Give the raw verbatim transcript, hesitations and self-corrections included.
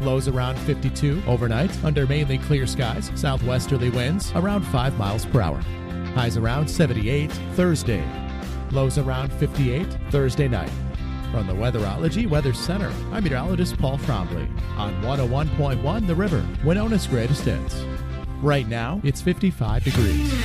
Lows around fifty-two overnight under mainly clear skies. Southwesterly winds around five miles per hour. Highs around seventy-eight Thursday. Lows around fifty-eight Thursday night. From the Weatherology Weather Center, I'm meteorologist Paul Trombley on one oh one point one The River, Winona's greatest hits. Right now, it's fifty-five degrees.